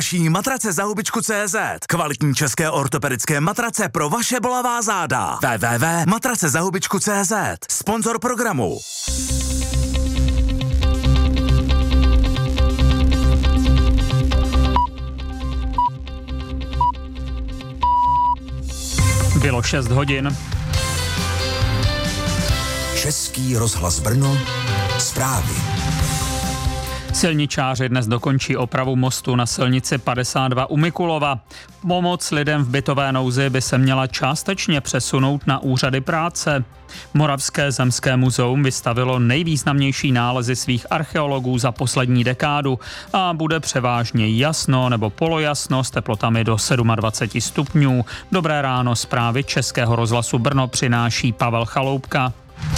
Matrace za hubičku.cz. Kvalitní české ortopedické matrace pro vaše bolavá záda. www.matracezahubičku.cz. Sponzor programu. Bylo 6 hodin. Český rozhlas Brno. Zprávy. Silničáři dnes dokončí opravu mostu na silnici 52 u Mikulova. Pomoc lidem v bytové nouzi by se měla částečně přesunout na úřady práce. Moravské zemské muzeum vystavilo nejvýznamnější nálezy svých archeologů za poslední dekádu a bude převážně jasno nebo polojasno s teplotami do 27 stupňů. Dobré ráno, zprávy Českého rozhlasu Brno přináší Pavel Chaloupka.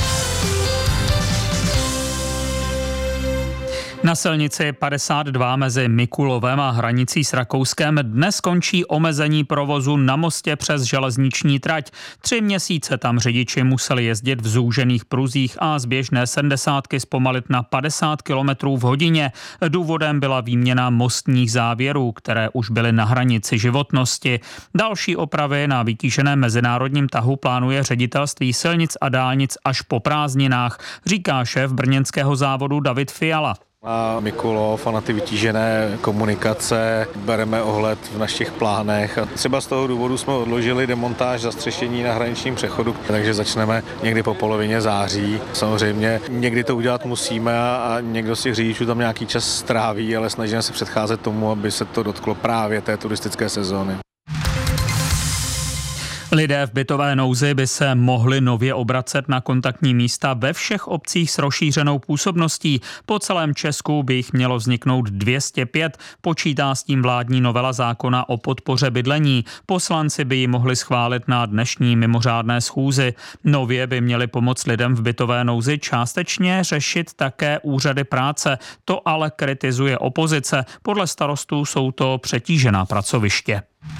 Na silnici 52 mezi Mikulovem a hranicí s Rakouskem dnes končí omezení provozu na mostě přes železniční trať. 3 měsíce tam řidiči museli jezdit v zúžených pruzích a z běžné 70 zpomalit na 50 km v hodině. Důvodem byla výměna mostních závěrů, které už byly na hranici životnosti. Další opravy na vytíženém mezinárodním tahu plánuje ředitelství silnic a dálnic až po prázdninách, říká šéf brněnského závodu David Fiala. Na Mikulov a na ty vytížené komunikace bereme ohled v našich plánech. A třeba z toho důvodu jsme odložili demontáž zastřešení na hraničním přechodu, takže začneme někdy po polovině září. Samozřejmě někdy to udělat musíme a někdo si řidičů tam nějaký čas stráví, ale snažíme se předcházet tomu, aby se to dotklo právě té turistické sezóny. Lidé v bytové nouzi by se mohli nově obracet na kontaktní místa ve všech obcích s rozšířenou působností. Po celém Česku by jich mělo vzniknout 205. Počítá s tím vládní novela zákona o podpoře bydlení. Poslanci by ji mohli schválit na dnešní mimořádné schůzi. Nově by měli pomoct lidem v bytové nouzi částečně řešit také úřady práce. To ale kritizuje opozice. Podle starostů jsou to přetížená pracoviště.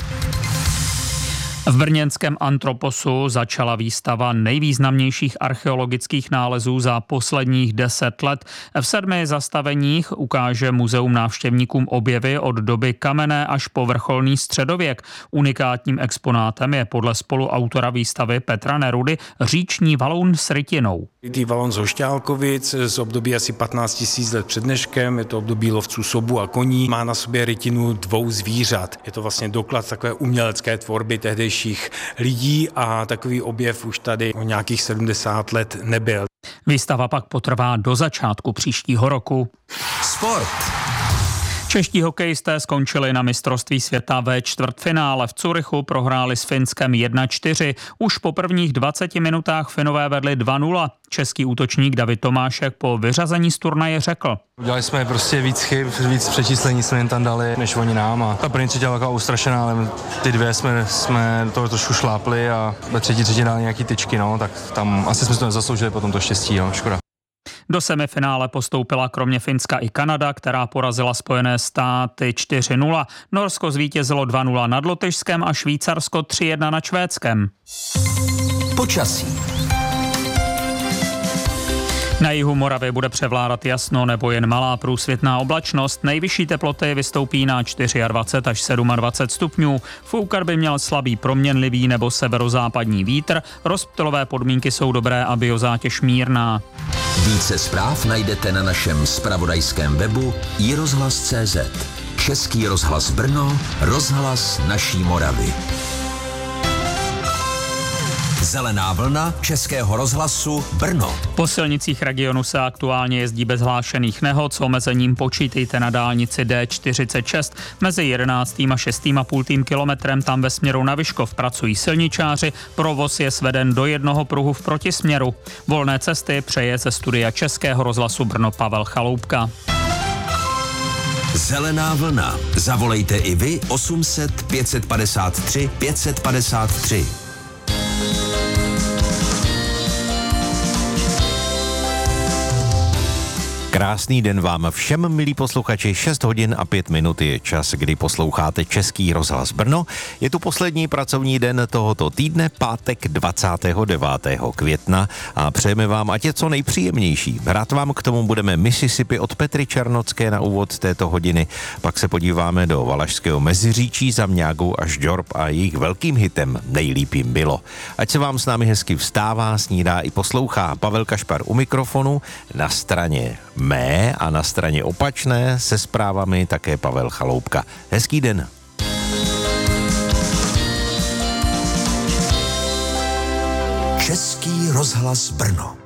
V brněnském Antroposu začala výstava nejvýznamnějších archeologických nálezů za posledních 10 let. V 7 zastaveních ukáže muzeum návštěvníkům objevy od doby kamenné až po vrcholný středověk. Unikátním exponátem je podle spoluautora výstavy Petra Nerudy říční valun s rytinou. Valon z Hošťálkovic z období asi 15 000 let před dneškem, je to období lovců sobu a koní, má na sobě rytinu 2 zvířat. Je to vlastně doklad takové umělecké tvorby tehdejších lidí a takový objev už tady o nějakých 70 let nebyl. Výstava pak potrvá do začátku příštího roku. Sport. Čeští hokejisté skončili na mistrovství světa ve čtvrtfinále. V Curychu prohráli s Finskem 1-4. Už po prvních 20 minutách Finové vedli 2-0. Český útočník David Tomášek po vyřazení z turnaje řekl: Udělali jsme prostě víc chyb, víc přečíslení jsme jim tam dali, než oni nám. A ta první třetí byla ustrašená, ale ty 2 jsme do toho trošku šlápli a ve třetí dali nějaký tyčky, no, tak tam asi jsme to nezasloužili potom to štěstí, jo, škoda. Do semifinále postoupila kromě Finska i Kanada, která porazila Spojené státy 4-0. Norsko zvítězilo 2-0 nad Lotyšskem a Švýcarsko 3-1 nad Švédskem. Počasí. Na jihu Moravy bude převládat jasno nebo jen malá průsvitná oblačnost. Nejvyšší teploty vystoupí na 24 až 27 stupňů. Foukat by měl slabý proměnlivý nebo severozápadní vítr. Rozptylové podmínky jsou dobré a biozátěž mírná. Více zpráv najdete na našem zpravodajském webu iRozhlas.cz. Český rozhlas Brno, rozhlas naší Moravy. Zelená vlna Českého rozhlasu Brno. Po silnicích regionu se aktuálně jezdí bez hlášených nehod. S omezením počítejte na dálnici D46. Mezi 11. a 6,5 kilometrem tam ve směru na Vyškov pracují silničáři. Provoz je sveden do jednoho pruhu v protisměru. Volné cesty přeje ze studia Českého rozhlasu Brno Pavel Chaloupka. Zelená vlna. Zavolejte i vy 800 553 553. Krásný den vám všem, milí posluchači, 6 hodin a 5 minut je čas, kdy posloucháte Český rozhlas Brno. Je tu poslední pracovní den tohoto týdne, pátek 29. května a přejeme vám, ať je co nejpříjemnější. Hrát vám k tomu budeme Mississippi od Petry Černocké na úvod této hodiny, pak se podíváme do Valašského Meziříčí za Mňágou až Žorb a jejich velkým hitem Nejlíp jim bylo. Ať se vám s námi hezky vstává, snídá i poslouchá. Pavel Kašpar u mikrofonu, na straně mé a na straně opačné se zprávami také Pavel Chaloupka. Hezký den. Český rozhlas Brno.